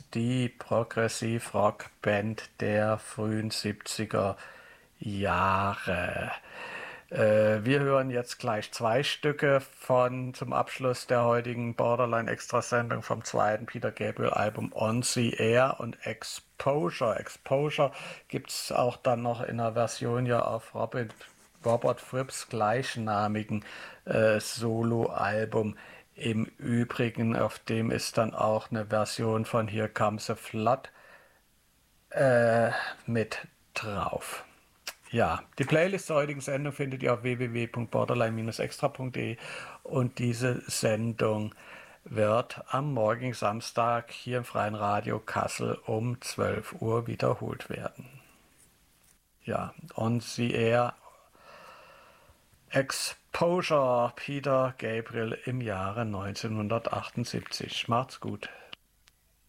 die Progressiv-Rock-Band der frühen 70er Jahre. Wir hören jetzt gleich zwei Stücke zum Abschluss der heutigen Borderline-Extra-Sendung vom zweiten Peter Gabriel-Album On the Air und Exposure. Exposure gibt es auch dann noch in einer Version ja auf Robert Fripps gleichnamigen Solo-Album. Im Übrigen, auf dem ist dann auch eine Version von Here Comes a Flood mit drauf. Ja, die Playlist der heutigen Sendung findet ihr auf www.borderline-extra.de und diese Sendung wird am morgigen Samstag hier im Freien Radio Kassel um 12 Uhr wiederholt werden. Ja, On the Air Exposure, Peter Gabriel im Jahre 1978. Macht's gut.